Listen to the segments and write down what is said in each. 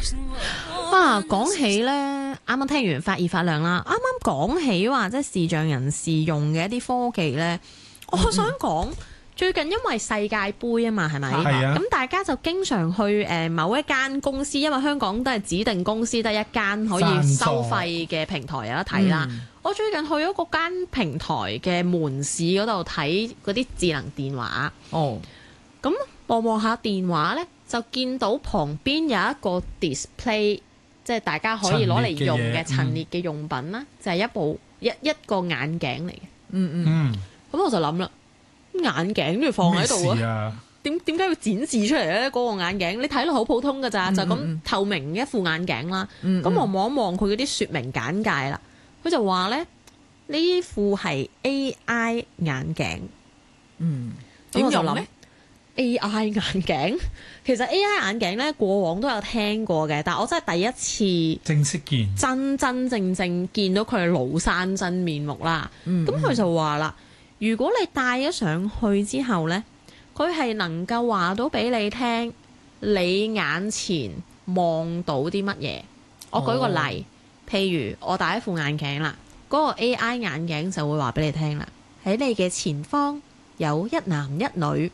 講起咧，啱啱聽完發熱發亮啦，啱啱講起話即係視障人士用嘅一啲科技咧，我想講。最近因為世界盃啊嘛，係咪？ 係啊。 咁大家就經常去某一間公司，因為香港都係指定公司得一間可以收費嘅平台有得睇啦。我最近去咗嗰間平台嘅門市嗰度睇嗰啲智能電話。 哦， 咁望下電話呢，就見到旁邊有一個 display， 即係大家可以攞嚟用嘅陳列嘅用品啦，就係一個眼鏡嚟嘅。咁我就諗啦。眼鏡都要放喺度啊？點解要展示出嚟咧？嗰個眼鏡你睇落好普通㗎咋，就咁透明一副眼鏡啦。咁我望一望佢嗰啲說明簡介啦，佢就話咧呢副係 AI 眼鏡。 點用咧 ？AI 眼鏡其實 AI 眼鏡咧過往都有聽過嘅，但我真係第一次正式見真正見到佢廬山真面目啦。咁佢就話啦。如果你戴咗上去之後呢，佢係能夠話到俾你聽，你眼前望到啲乜嘢？我舉個例，譬如我戴一副眼鏡啦，嗰個 AI 眼鏡就會話俾你聽啦，喺你嘅前方有一男一女，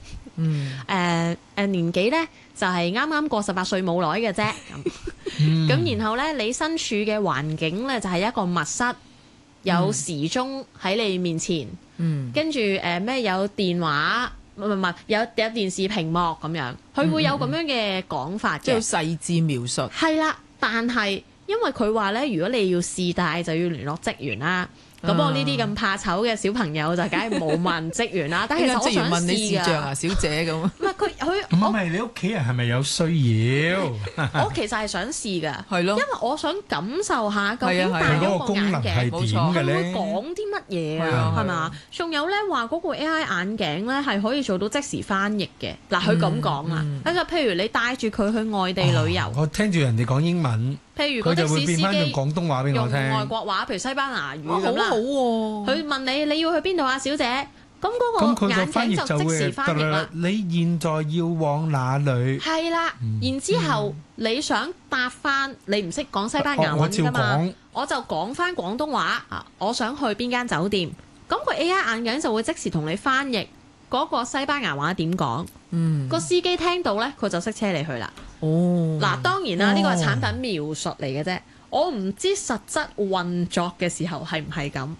年紀呢就係啱啱過18歲冇耐嘅啫。咁然後呢，你身處嘅環境呢，就係一個密室。有時鐘喺你面前，跟住咩有電話，唔係有電視屏幕咁樣，佢會有咁樣嘅講法嘅， 即係細緻描述。 係啦，但係因為佢話咧，如果你要試戴，就要聯絡職員啦。咁我呢啲咁怕醜嘅小朋友就梗係冇問職員啦。但係其實我想問你視像啊，小姐咁。 唔係佢唔係你屋企人係咪有需要？ 我其實係想試㗎， 係咯， 因為我想感受下究竟戴咗個眼鏡佢會講啲乜嘢啊？係嘛？仲有咧話嗰個 AI 眼鏡咧係可以做到即時翻譯嘅。嗱，佢咁講啊，譬如你帶住佢去外地旅遊， 我聽住人哋講英文。 譬如個的士司機用廣東話俾我聽， 用外國話，譬如西班牙語咁啦。 好喎！ 佢問你要去邊度啊，小姐？咁嗰個眼鏡就即時翻譯啦。 你現在要往哪裡？ 係啦，然之後你想答翻，你唔識講西班牙文㗎嘛？我就講翻廣東話啊！我想去邊間酒店，咁個 AI 眼鏡就會即時同你翻譯嗰個西班牙話點講。個司機聽到呢，佢就識車你去啦。嗱，當然啦，呢個係產品描述嚟嘅啫，我唔知實質運作嘅時候係唔係咁。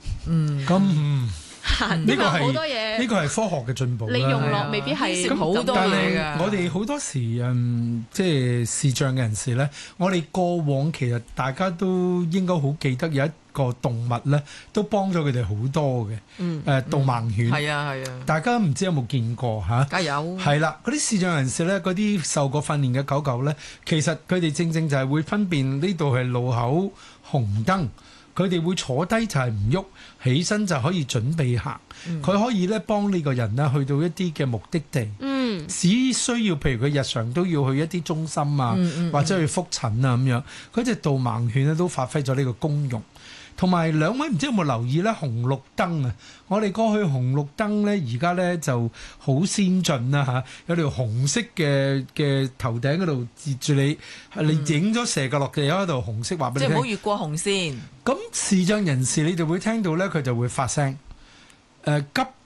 呢個好多嘢， 呢個係科學嘅進步啦。 你用落未必係咁好多嘢㗎。 我哋好多時即係視障嘅人士咧，我哋過往其實大家都應該好記得有一個動物咧，都幫咗佢哋好多嘅。導盲犬。係啊。大家唔知有冇見過嚇？ 梗有。係啦，嗰啲視障人士咧，嗰啲受過訓練嘅狗狗咧，其實佢哋正就係會分辨呢度係路口紅燈。佢哋會坐低就係唔喐，起身就可以準備行。佢可以咧幫呢個人咧去到一啲嘅目的地。只需要譬如佢日常都要去一啲中心啊，或者去覆診啊咁樣，嗰隻導盲犬咧都發揮咗呢個功用。同埋兩位唔知有冇留意咧紅綠燈啊？我哋過去紅綠燈咧，而家咧就好先進啦嚇，有條紅色嘅頭頂嗰度截住你，你影咗射角落地有喺度紅色話俾你聽， 即係唔好越過紅線。 咁視障人士你就會聽到咧，佢就會發聲，急